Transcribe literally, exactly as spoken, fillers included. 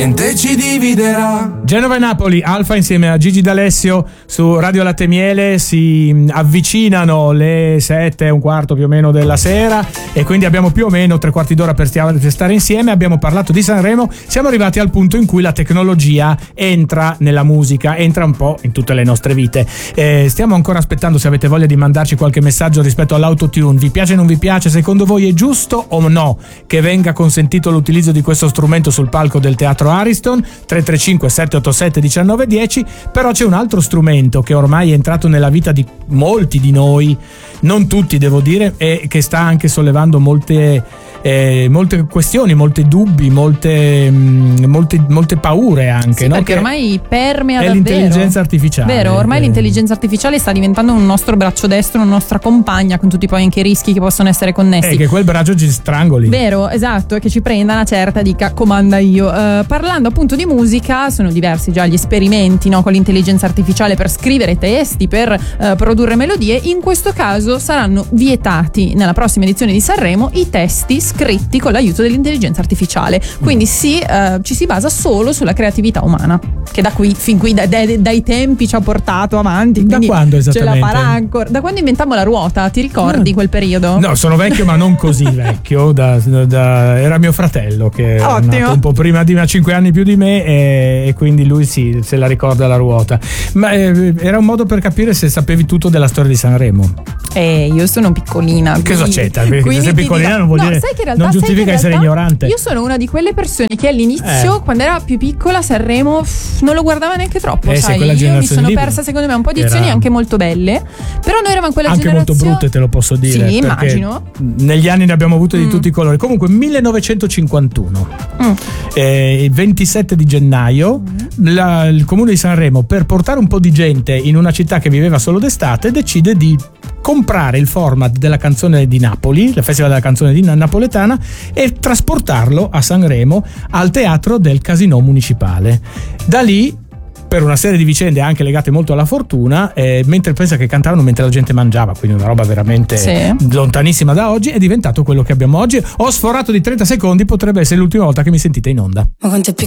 niente ci dividerà. Genova e Napoli, Alfa insieme a Gigi D'Alessio su Radio Latte Miele. Si avvicinano le sette e un quarto più o meno della sera e quindi abbiamo più o meno tre quarti d'ora per stare insieme. Abbiamo parlato di Sanremo, siamo arrivati al punto in cui la tecnologia entra nella musica, entra un po' in tutte le nostre vite. Eh, stiamo ancora aspettando se avete voglia di mandarci qualche messaggio rispetto all'autotune. Vi piace o non vi piace? Secondo voi è giusto o no che venga consentito l'utilizzo di questo strumento sul palco del Teatro Ariston? tre tre cinque sette otto sette uno nove uno zero. Però c'è un altro strumento che ormai è entrato nella vita di molti di noi, non tutti devo dire, e che sta anche sollevando molte eh, molte questioni, molti dubbi, molte mh, molte, molte paure anche, sì, no? Perché che ormai permea è davvero l'intelligenza artificiale. Vero, ormai eh. l'intelligenza artificiale sta diventando un nostro braccio destro, una nostra compagna, con tutti poi anche i rischi che possono essere connessi. E che quel braccio ci strangoli. Vero, esatto, e che ci prenda una certa e dica comanda io. Uh, parlando appunto di musica, sono diversi già gli esperimenti, no, con l'intelligenza artificiale per scrivere testi, per uh, produrre melodie. In questo caso saranno vietati nella prossima edizione di Sanremo i testi scritti con l'aiuto dell'intelligenza artificiale. Quindi sì, uh, ci si basa solo sulla creatività umana, che da qui fin qui da, da, dai tempi ci ha portato avanti. Da quando esattamente? Ce la farà ancora. Da quando inventammo la ruota, ti ricordi no. quel periodo? No, sono vecchio ma non così vecchio. Da, da, era mio fratello che era nato un po' prima di me, cinque anni più di me, e, e quindi lui sì, se la ricorda la ruota. Ma eh, era un modo per capire se sapevi tutto della storia di Sanremo. Eh, io sono piccolina. Che cosa c'è? Perché se sei piccolina dico, non vuol no, dire, sai che in realtà, non giustifica sai che in essere realtà ignorante. Io sono una di quelle persone che all'inizio, eh. quando era più piccola, Sanremo pff, non lo guardava neanche troppo, eh, sai? Io mi sono persa secondo me un po' di edizioni era... anche molto belle, però noi eravamo quella anche generazione molto brutte, te lo posso dire. Sì, immagino. Negli anni ne abbiamo avute di mm. tutti i colori. Comunque millenovecentocinquantuno, mm. eh, il ventisette di gennaio, mm. la, il comune di Sanremo, per portare un po' di gente in una città che viveva solo d'estate, decide di comprare il format della canzone di Napoli, il festival della canzone di napoletana, e trasportarlo a Sanremo al teatro del Casinò municipale. Da lì, per una serie di vicende anche legate molto alla fortuna, eh, mentre pensa che cantavano mentre la gente mangiava, quindi una roba veramente sì. lontanissima da oggi, è diventato quello che abbiamo oggi. Ho sforato di trenta secondi, potrebbe essere l'ultima volta che mi sentite in onda.